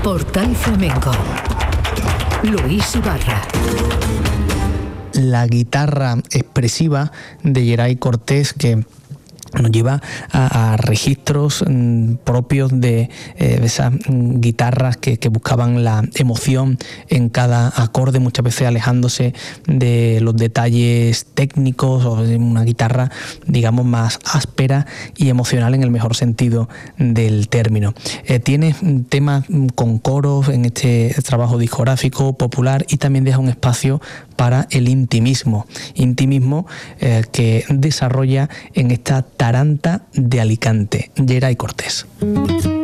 Portal Flamenco. Luis Ibarra. La guitarra expresiva de Geray Cortés, que nos lleva a registros propios de esas guitarras que buscaban la emoción en cada acorde, muchas veces alejándose de los detalles técnicos, o de una guitarra, digamos, más áspera y emocional en el mejor sentido del término. Tiene temas con coros en este trabajo discográfico popular, y también deja un espacio para el intimismo que desarrolla en esta Taranta de Alicante, Geray Cortés.